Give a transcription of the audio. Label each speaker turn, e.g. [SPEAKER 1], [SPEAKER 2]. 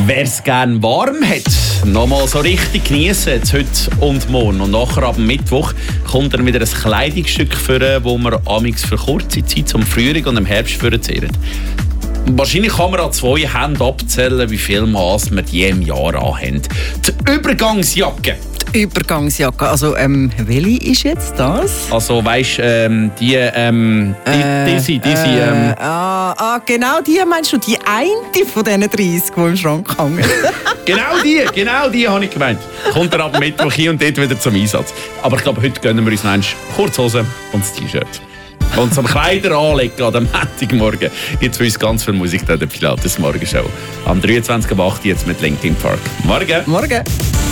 [SPEAKER 1] Wer es gerne warm hat, nochmal so richtig geniessen, jetzt heute und morgen. Und nachher ab Mittwoch kommt dann wieder ein Kleidungsstück vor, das man amigs für kurze Zeit zum Frühling und im Herbst vorzehrt. Wahrscheinlich kann man an 2 Händen abzählen, wie viel Maß wir die im Jahr anhaben. Die Übergangsjacke.
[SPEAKER 2] Übergangsjacke. Also, welche ist jetzt das?
[SPEAKER 1] Also, weisst diese.
[SPEAKER 2] Genau die meinst du? Die eine von diesen 30, die im Schrank hängen?
[SPEAKER 1] Genau die habe ich gemeint. Kommt er ab Mittwoch hier und dort wieder zum Einsatz. Aber ich glaube, heute gönnen wir uns noch Kurzhosen und das T-Shirt. Und zum Kleider anlegen an dem Montagmorgen gibt es für uns ganz viel Musik in der Pilates Morgenshow. Am 23.08. jetzt mit Linkin Park. Morgen!